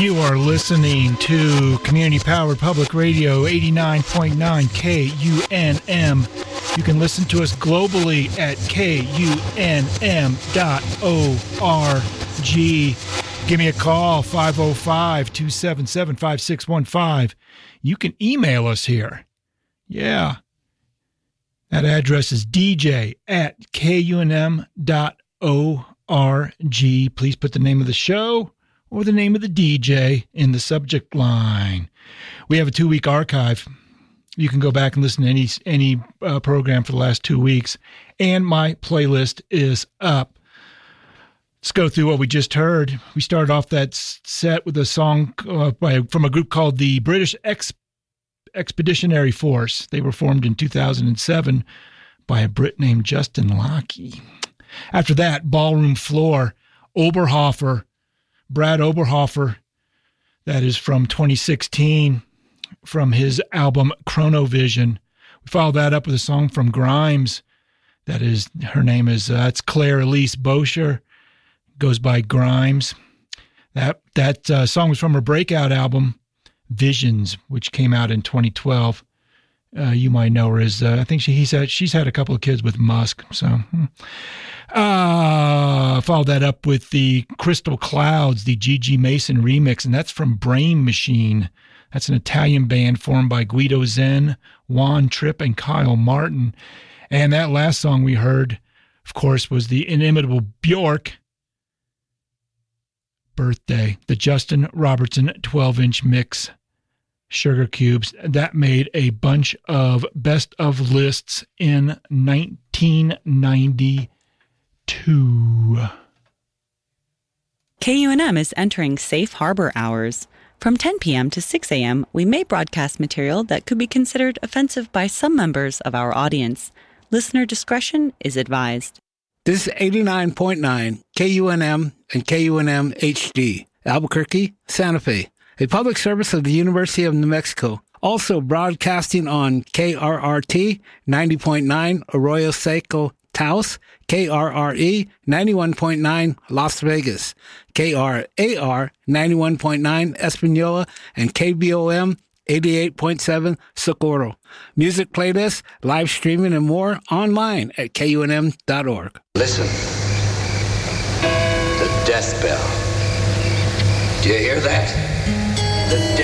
You are listening to Community-Powered Public Radio 89.9 KUNM. You can listen to us globally at KUNM.org. Give me a call, 505-277-5615. You can email us here. Yeah. That address is dj@kunm.org. Please put the name of the show or the name of the DJ in the subject line. We have a 2-week archive. You can go back and listen to any program for the last 2 weeks, and my playlist is up. Let's go through what we just heard. We started off that set with a song from a group called the British Expeditionary Force. They were formed in 2007 by a Brit named Justin Lockey. After that, Ballroom Floor, Brad Oberhofer, that is from 2016, from his album Chronovision. We followed that up with a song from Grimes. That is, her name is, it's Claire Elise Bosher, goes by Grimes. That song was from her breakout album, Visions, which came out in 2012. You might know her as, I think she's had a couple of kids with Musk, so... Followed that up with the Crystal Clouds, the Gigi Mason remix, and that's from Brain Machine. That's an Italian band formed by Guido Zen, Juan Tripp, and Kyle Martin. And that last song we heard, of course, was the inimitable Bjork, Birthday, the Justin Robertson 12-inch mix, Sugar Cubes. That made a bunch of best of lists in 1992. KUNM is entering Safe Harbor hours. From 10 p.m. to 6 a.m., we may broadcast material that could be considered offensive by some members of our audience. Listener discretion is advised. This is 89.9 KUNM and KUNM HD, Albuquerque, Santa Fe, a public service of the University of New Mexico. Also broadcasting on KRRT 90.9 Arroyo Seco, Taos, KRRE 91.9 Las Vegas, KRAR 91.9 Espanola, and KBOM 88.7 Socorro. Music playlists, live streaming, and more online at KUNM.org. Listen. The death bell. Do you hear that? The